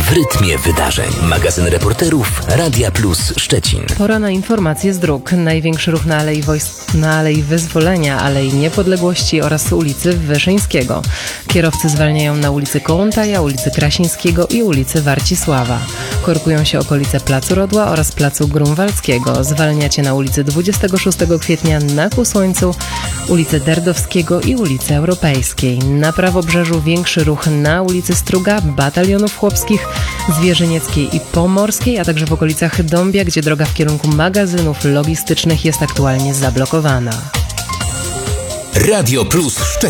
w rytmie wydarzeń. Magazyn reporterów Radia Plus Szczecin. Pora na informacje z dróg. Największy ruch na Alei Wyzwolenia, Alei Niepodległości oraz ulicy Wyszyńskiego. Kierowcy zwalniają na ulicy Kołątaja, ulicy Krasińskiego i ulicy Warcisława. Korkują się okolice Placu Rodła oraz Placu Grunwaldzkiego. Zwalniacie na ulicy 26 kwietnia na Kusłońcu, ulicy Derdowskiego i ulicy Europejskiej. Na prawobrzeżu większy ruch na ulicy Struga, Batalionów Chłopskich, Zwierzynieckiej i Pomorskiej, a także w okolicach Dąbia, gdzie droga w kierunku magazynów logistycznych jest aktualnie zablokowana. Radio Plus Szczecin.